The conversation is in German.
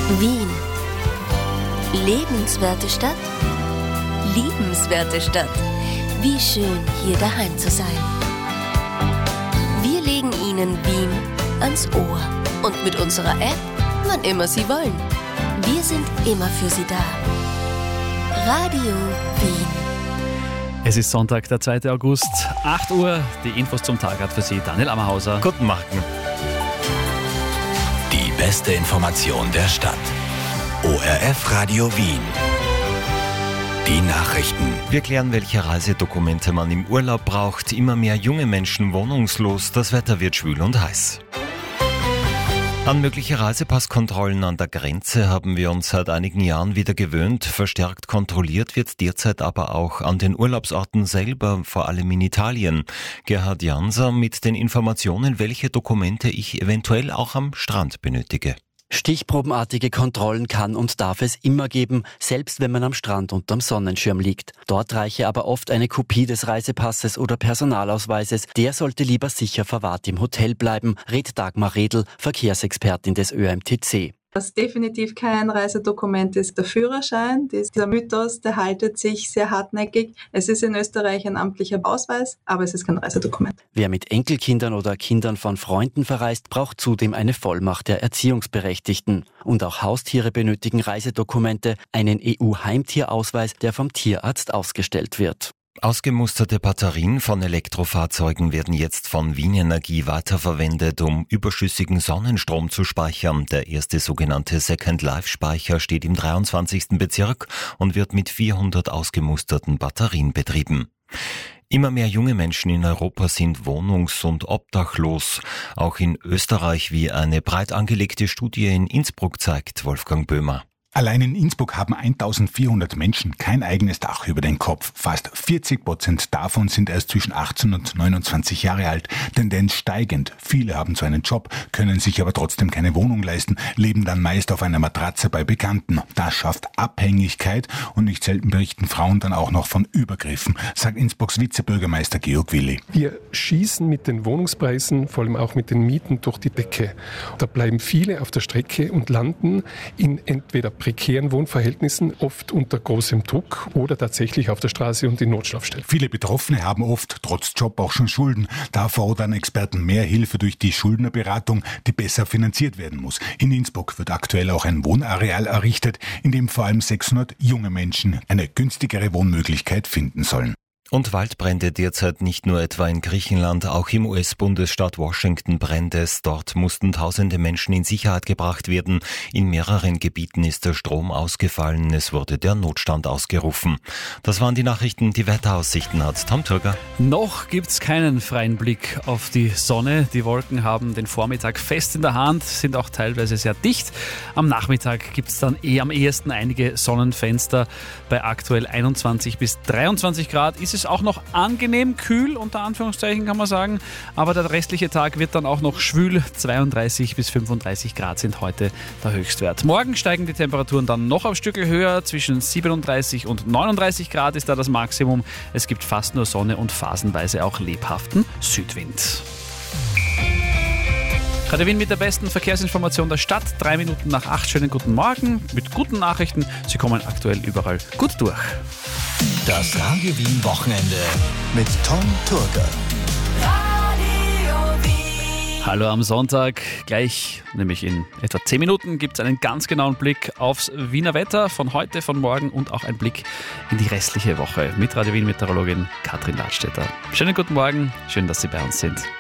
Wien. Lebenswerte Stadt? Liebenswerte Stadt. Wie schön, hier daheim zu sein. Wir legen Ihnen Wien ans Ohr. Und mit unserer App, wann immer Sie wollen. Wir sind immer für Sie da. Radio Wien. Es ist Sonntag, der 2. August, 8 Uhr. Die Infos zum Tag hat für Sie Daniel Ammerhauser. Guten Morgen. Die beste Information der Stadt. ORF Radio Wien. Die Nachrichten. Wir klären, welche Reisedokumente man im Urlaub braucht. Immer mehr junge Menschen wohnungslos. Das Wetter wird schwül und heiß. An mögliche Reisepasskontrollen an der Grenze haben wir uns seit einigen Jahren wieder gewöhnt. Verstärkt kontrolliert wird derzeit aber auch an den Urlaubsorten selber, vor allem in Italien. Gerhard Janser mit den Informationen, welche Dokumente ich eventuell auch am Strand benötige. Stichprobenartige Kontrollen kann und darf es immer geben, selbst wenn man am Strand unterm Sonnenschirm liegt. Dort reiche aber oft eine Kopie des Reisepasses oder Personalausweises. Der sollte lieber sicher verwahrt im Hotel bleiben, rät Dagmar Redl, Verkehrsexpertin des ÖMTC. Was definitiv kein Reisedokument ist, der Führerschein. Dieser Mythos, der haltet sich sehr hartnäckig. Es ist in Österreich ein amtlicher Ausweis, aber es ist kein Reisedokument. Wer mit Enkelkindern oder Kindern von Freunden verreist, braucht zudem eine Vollmacht der Erziehungsberechtigten. Und auch Haustiere benötigen Reisedokumente, einen EU-Heimtierausweis, der vom Tierarzt ausgestellt wird. Ausgemusterte Batterien von Elektrofahrzeugen werden jetzt von Wien Energie weiterverwendet, um überschüssigen Sonnenstrom zu speichern. Der erste sogenannte Second-Life-Speicher steht im 23. Bezirk und wird mit 400 ausgemusterten Batterien betrieben. Immer mehr junge Menschen in Europa sind wohnungs- und obdachlos. Auch in Österreich, wie eine breit angelegte Studie in Innsbruck zeigt, Wolfgang Böhmer. Allein in Innsbruck haben 1400 Menschen kein eigenes Dach über den Kopf. Fast 40% davon sind erst zwischen 18 und 29 Jahre alt. Tendenz steigend. Viele haben zwar einen Job, können sich aber trotzdem keine Wohnung leisten, leben dann meist auf einer Matratze bei Bekannten. Das schafft Abhängigkeit und nicht selten berichten Frauen dann auch noch von Übergriffen, sagt Innsbrucks Vizebürgermeister Georg Willi. Wir schießen mit den Wohnungspreisen, vor allem auch mit den Mieten, durch die Decke. Da bleiben viele auf der Strecke und landen in entweder prekären Wohnverhältnissen, oft unter großem Druck oder tatsächlich auf der Straße und in Notschlafstellen. Viele Betroffene haben oft trotz Job auch schon Schulden. Da fordern Experten mehr Hilfe durch die Schuldnerberatung, die besser finanziert werden muss. In Innsbruck wird aktuell auch ein Wohnareal errichtet, in dem vor allem 600 junge Menschen eine günstigere Wohnmöglichkeit finden sollen. Und Waldbrände derzeit nicht nur etwa in Griechenland, auch im US-Bundesstaat Washington brennt es. Dort mussten tausende Menschen in Sicherheit gebracht werden. In mehreren Gebieten ist der Strom ausgefallen. Es wurde der Notstand ausgerufen. Das waren die Nachrichten. Die Wetteraussichten hat Tom Türger. Noch gibt's keinen freien Blick auf die Sonne. Die Wolken haben den Vormittag fest in der Hand, sind auch teilweise sehr dicht. Am Nachmittag gibt's dann am ehesten einige Sonnenfenster. Bei aktuell 21 bis 23 Grad ist es auch noch angenehm kühl, unter Anführungszeichen kann man sagen, aber der restliche Tag wird dann auch noch schwül. 32 bis 35 Grad sind heute der Höchstwert. Morgen steigen die Temperaturen dann noch ein Stück höher, zwischen 37 und 39 Grad ist da das Maximum. Es gibt fast nur Sonne und phasenweise auch lebhaften Südwind. Radio Wien mit der besten Verkehrsinformation der Stadt. 3 Minuten nach 8. Schönen guten Morgen mit guten Nachrichten. Sie kommen aktuell überall gut durch. Das Radio Wien Wochenende mit Tom Turger. Hallo am Sonntag. Gleich, nämlich in etwa 10 Minuten, gibt es einen ganz genauen Blick aufs Wiener Wetter von heute, von morgen und auch einen Blick in die restliche Woche mit Radio Wien Meteorologin Katrin Ladstätter. Schönen guten Morgen, schön, dass Sie bei uns sind.